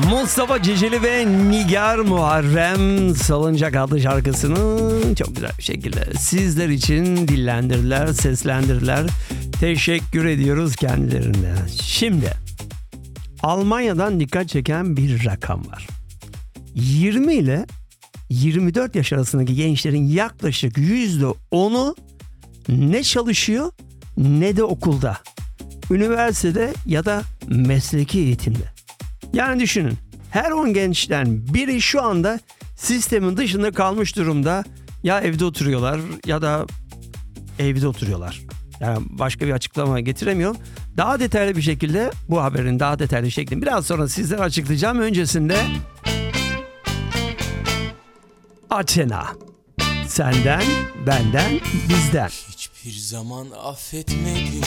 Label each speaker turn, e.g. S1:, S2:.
S1: Mustafa Ceceli ve Nigar Muharrem Salıncak adlı şarkısını çok güzel bir şekilde sizler için dillendirdiler, seslendirdiler. Teşekkür ediyoruz kendilerine. Şimdi Almanya'dan dikkat çeken bir rakam var. 20 ile 24 yaş arasındaki gençlerin yaklaşık %10'u ne çalışıyor ne de okulda, üniversitede ya da mesleki eğitimde. Yani düşünün, her 10 gençten biri şu anda sistemin dışında kalmış durumda. Ya evde oturuyorlar ya da evde oturuyorlar. Yani başka bir açıklama getiremiyorum. Daha detaylı bir şekilde bu haberin daha detaylı şeklini biraz sonra sizlere açıklayacağım. Öncesinde Athena. Senden, benden, bizden.
S2: Hiçbir zaman affetmedim.